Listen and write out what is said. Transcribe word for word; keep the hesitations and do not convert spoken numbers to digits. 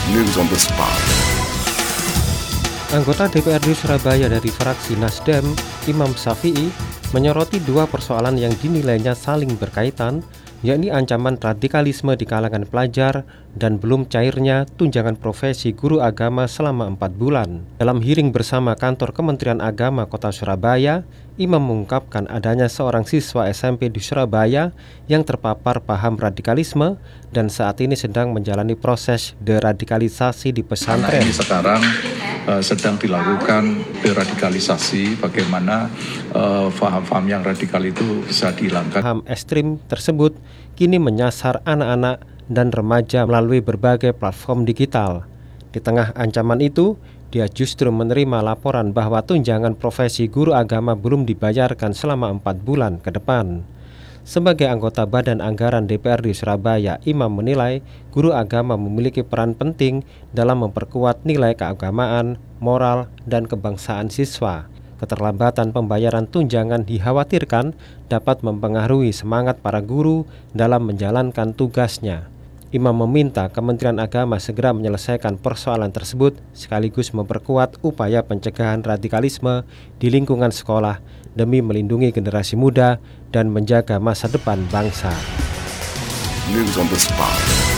News on the spot. Anggota D P R D Surabaya dari fraksi Nasdem, Imam Syafi'i, menyoroti dua persoalan yang dinilainya saling berkaitan, yakni ancaman radikalisme di kalangan pelajar dan belum cairnya tunjangan profesi guru agama selama empat bulan. Dalam hearing bersama kantor Kementerian Agama Kota Surabaya, Imam mengungkapkan adanya seorang siswa S M P di Surabaya yang terpapar paham radikalisme dan saat ini sedang menjalani proses deradikalisasi di pesantren. Anak ini sekarang uh, sedang dilakukan deradikalisasi, bagaimana uh, faham-faham yang radikal itu bisa dihilangkan. Paham ekstrim tersebut kini menyasar anak-anak dan remaja melalui berbagai platform digital. Di tengah ancaman itu, dia justru menerima laporan bahwa tunjangan profesi guru agama belum dibayarkan selama empat bulan ke depan. Sebagai anggota Badan Anggaran D P R D Surabaya, Imam menilai guru agama memiliki peran penting dalam memperkuat nilai keagamaan, moral, dan kebangsaan siswa. Keterlambatan pembayaran tunjangan dikhawatirkan dapat mempengaruhi semangat para guru dalam menjalankan tugasnya. Imam meminta Kementerian Agama segera menyelesaikan persoalan tersebut sekaligus memperkuat upaya pencegahan radikalisme di lingkungan sekolah demi melindungi generasi muda dan menjaga masa depan bangsa. News on the spot.